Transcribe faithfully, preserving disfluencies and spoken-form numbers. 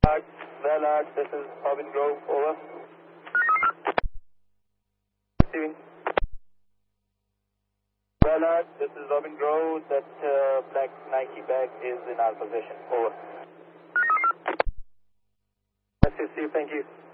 Ballard, this is Robin Grove, over. Receiving. Ballard, this is Robin Grove, that uh, black Nike bag is in our possession, over. That's it, Steve, thank you.